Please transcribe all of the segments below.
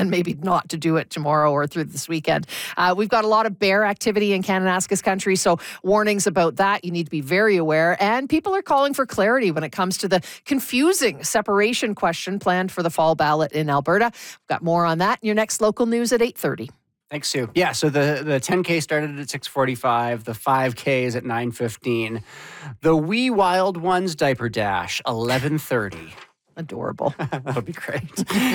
plan maybe not to do it tomorrow or through this weekend. We've got a lot of bear activity in Kananaskis country, so warnings about that. You need to be very aware. And people are calling for clarity when it comes to the confusing separation question planned for the fall ballot in Alberta. We've got more on that in your next local news at 8:30. Thanks, Sue. Yeah, so the 10K started at 6:45. The 5K is at 9:15. The Wee Wild Ones Diaper Dash, 11:30. Adorable. That'll be great.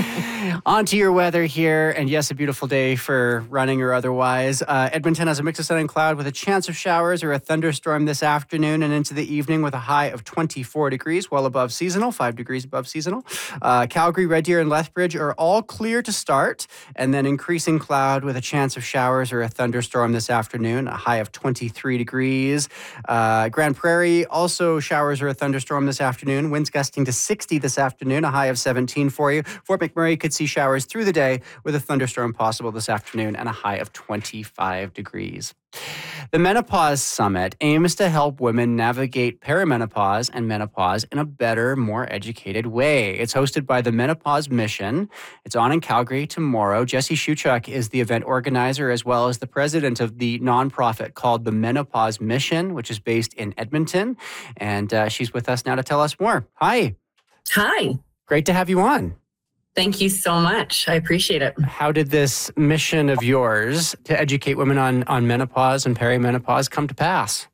On to your weather here. And yes, a beautiful day for running or otherwise. Edmonton has a mix of sun and cloud with a chance of showers or a thunderstorm this afternoon and into the evening with a high of 24 degrees, well above seasonal, 5 degrees above seasonal. Calgary, Red Deer, and Lethbridge are all clear to start. And then increasing cloud with a chance of showers or a thunderstorm this afternoon, a high of 23 degrees. Grand Prairie, also showers or a thunderstorm this afternoon. Winds gusting to 60 this afternoon, a high of 17 for you. Fort McMurray could see showers through the day with a thunderstorm possible this afternoon and a high of 25 degrees. The Menopause Summit aims to help women navigate perimenopause and menopause in a better, more educated way. It's hosted by the Menopause Mission. It's on in Calgary tomorrow. Jessie Shuchuk is the event organizer as well as the president of the nonprofit called the Menopause Mission, which is based in Edmonton. And she's with us now to tell us more. Hi. Hi. Great to have you on. Thank you so much. I appreciate it. How did this mission of yours to educate women on menopause and perimenopause come to pass?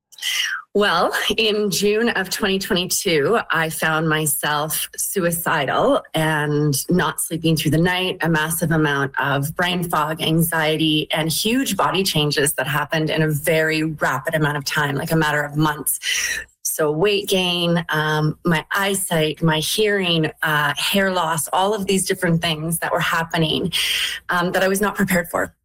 Well, in June of 2022, I found myself suicidal and not sleeping through the night, a massive amount of brain fog, anxiety, and huge body changes that happened in a very rapid amount of time, like a matter of months. So weight gain, my eyesight, my hearing, hair loss, all of these different things that were happening that I was not prepared for.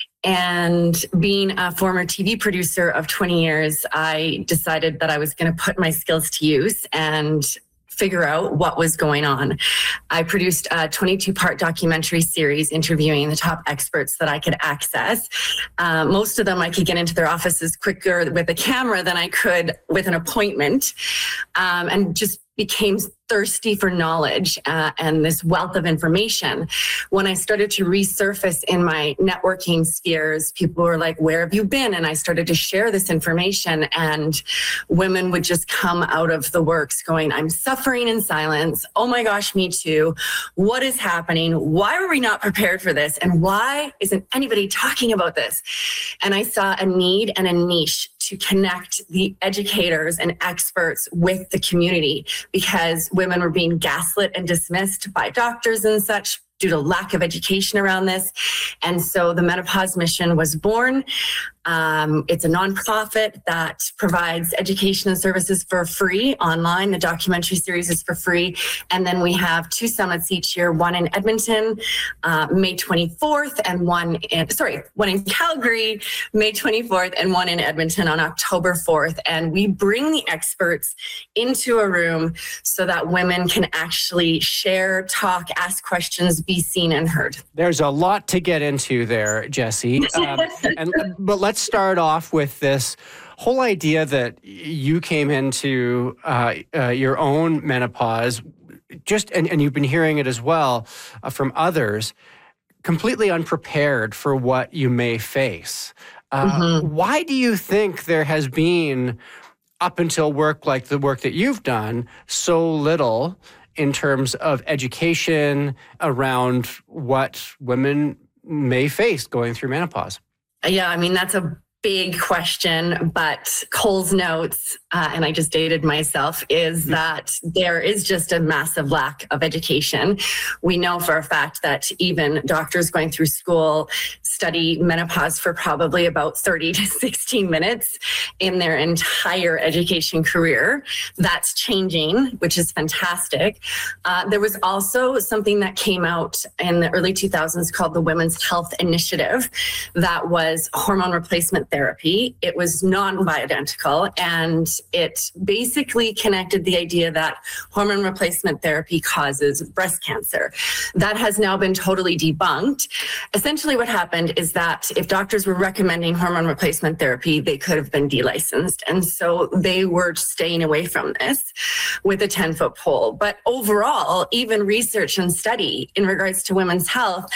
And being a former TV producer of 20 years, I decided that I was going to put my skills to use and figure out what was going on. I produced a 22-part documentary series interviewing the top experts that I could access. Most of them I could get into their offices quicker with a camera than I could with an appointment, and just became thirsty for knowledge and this wealth of information. When I started to resurface in my networking spheres, people were like, where have you been? And I started to share this information, and women would just come out of the works going, I'm suffering in silence. Oh my gosh, me too. What is happening? Why were we not prepared for this? And why isn't anybody talking about this? And I saw a need and a niche to connect the educators and experts with the community, because women were being gaslit and dismissed by doctors and such due to lack of education around this. And so the Menopause Mission was born. It's a nonprofit that provides education and services for free online. The documentary series is for free. And then we have 2 summits each year, one in Edmonton, May 24th, and one in Calgary, May 24th, and one in Edmonton on October 4th. And we bring the experts into a room so that women can actually share, talk, ask questions, be seen and heard. There's a lot to get into there, Jessie. But let's start off with this whole idea that you came into your own menopause, and you've been hearing it as well from others, completely unprepared for what you may face. Why do you think there has been, up until work like the work that you've done, so little in terms of education around what women may face going through menopause? Yeah, I mean, that's a big question, but Cole's Notes, and I just dated myself, is that there is just a massive lack of education. We know for a fact that even doctors going through school study menopause for probably about 30 to 16 minutes in their entire education career. That's changing, which is fantastic. There was also something that came out in the early 2000s called the Women's Health Initiative that was hormone replacement therapy. It was non-bioidentical, and it basically connected the idea that hormone replacement therapy causes breast cancer. That has now been totally debunked. Essentially what happened is that if doctors were recommending hormone replacement therapy, they could have been delicensed. And so they were staying away from this with a 10-foot pole. But overall, even research and study in regards to women's health